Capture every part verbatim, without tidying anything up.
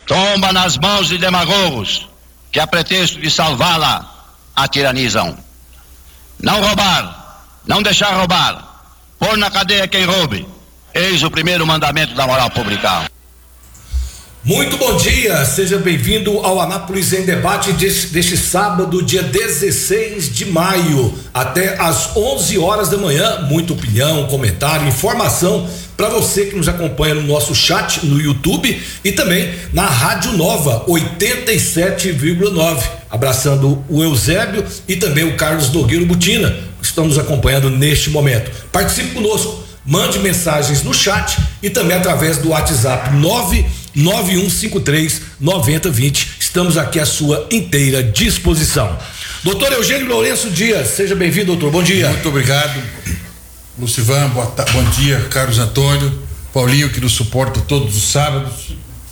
tomba nas mãos de demagogos que, a pretexto de salvá-la, a tiranizam. Não roubar, não deixar roubar, pôr na cadeia quem roube, eis o primeiro mandamento da moral pública. Muito bom dia, seja bem-vindo ao Anápolis em Debate deste, deste sábado, dia dezesseis de maio, até às onze horas da manhã. Muita opinião, comentário, informação para você que nos acompanha no nosso chat no YouTube e também na Rádio Nova oitenta e sete vírgula nove. Abraçando o Eusébio e também o Carlos Nogueira Butina, que estão nos acompanhando neste momento. Participe conosco, mande mensagens no chat e também através do WhatsApp nove nove um cinco três nove zero dois zero. Estamos aqui à sua inteira disposição. Doutor Eugênio Lourenço Dias, seja bem-vindo, doutor. Bom dia. Muito obrigado, Lucivan. Boa ta- bom dia, Carlos Antônio, Paulinho, que nos suporta todos os sábados.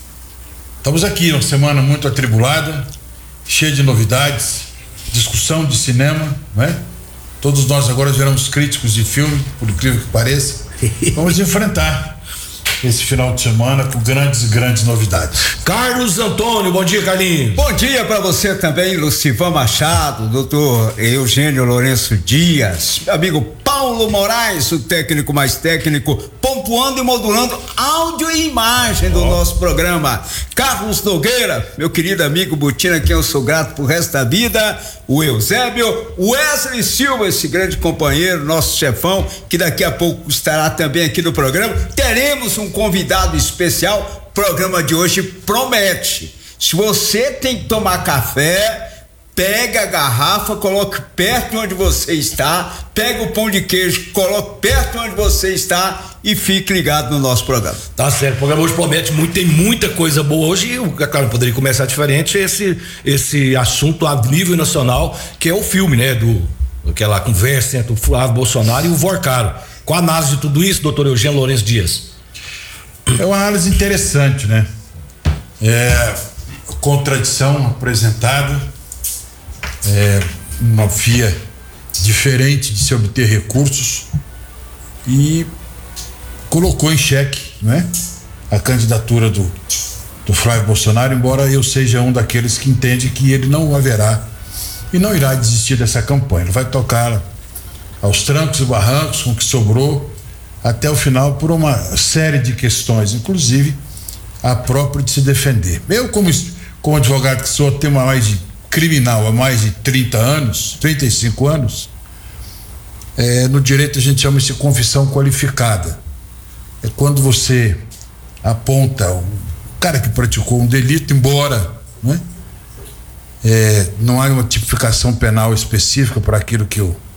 Estamos aqui, uma semana muito atribulada, cheia de novidades, discussão de cinema, né? Todos nós agora viramos críticos de filme, por incrível que pareça. Vamos enfrentar esse final de semana com grandes e grandes novidades. Carlos Antônio, bom dia, Carlinhos. Bom dia para você também, Lucivan Machado, doutor Eugênio Lourenço Dias, meu amigo Paulo Moraes, o técnico mais técnico, pontuando e modulando áudio e imagem do oh. nosso programa. Carlos Nogueira, meu querido amigo Butina, que eu sou grato pro resto da vida, o Eusébio, Wesley Silva, esse grande companheiro, nosso chefão, que daqui a pouco estará também aqui no programa. Teremos um convidado especial. O programa de hoje promete. Se você tem que tomar café, pega a garrafa, coloque perto de onde você está, pega o pão de queijo, coloque perto de onde você está e fique ligado no nosso programa. Tá certo, o programa hoje promete muito, tem muita coisa boa hoje e, claro, poderia começar diferente esse, esse assunto a nível nacional, que é o filme, né, do, aquela conversa entre o Flávio Bolsonaro e o Vorcaro. Qual a análise de tudo isso, doutor Eugênio Lourenço Dias? É uma análise interessante, né? É, contradição apresentada, é, uma via diferente de se obter recursos e colocou em xeque, né? A candidatura do, do Flávio Bolsonaro, embora eu seja um daqueles que entende que ele não haverá e não irá desistir dessa campanha. Ele vai tocar aos trancos e barrancos com o que sobrou até o final por uma série de questões, inclusive a própria de se defender. Eu, como, como advogado que sou, tenho mais de criminal há mais de trinta anos, trinta e cinco anos, é, no direito a gente chama isso de confissão qualificada. É quando você aponta o cara que praticou um delito, embora, né, é, não há uma tipificação penal específica para aquilo que o,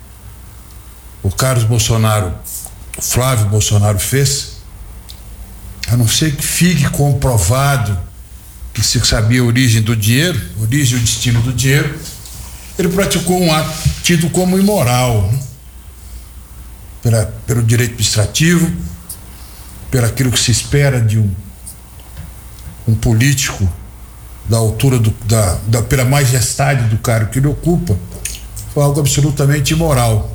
o Carlos Bolsonaro, o Flávio Bolsonaro fez, a não ser que fique comprovado que se sabia a origem do dinheiro, origem e o destino do dinheiro, ele praticou um ato tido como imoral, né? Pela, pelo direito administrativo, pelo aquilo que se espera de um, um político da altura do, da, da, pela majestade do cargo que ele ocupa, foi algo absolutamente imoral.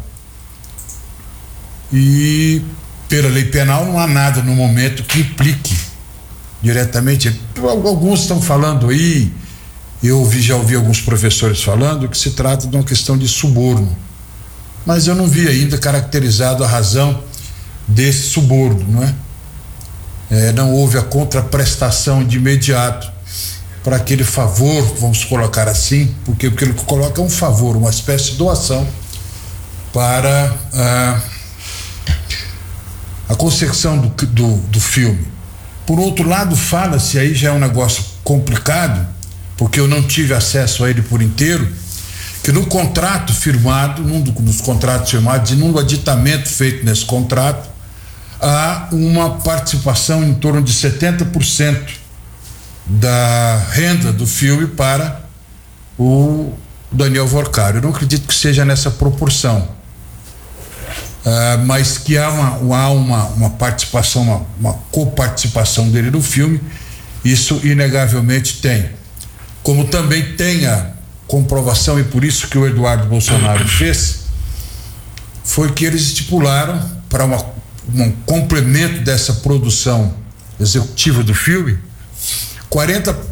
E pela lei penal não há nada no momento que implique diretamente. Alguns estão falando aí, eu ouvi, já ouvi alguns professores falando que se trata de uma questão de suborno, mas eu não vi ainda caracterizado a razão desse suborno, não é? É, não houve a contraprestação de imediato para aquele favor, vamos colocar assim, porque o que ele coloca é um favor, uma espécie de doação para ah, a concepção do, do, do filme. Por outro lado, fala-se, aí já é um negócio complicado, porque eu não tive acesso a ele por inteiro, que no contrato firmado, num dos contratos firmados e num aditamento feito nesse contrato, há uma participação em torno de setenta por cento da renda do filme para o Daniel Vorcaro. Eu não acredito que seja nessa proporção. Uh, mas que há uma, há uma, uma participação, uma, uma coparticipação dele no filme, isso inegavelmente tem. Como também tem a comprovação, e por isso que o Eduardo Bolsonaro fez, foi que eles estipularam para uma, um complemento dessa produção executiva do filme, quarenta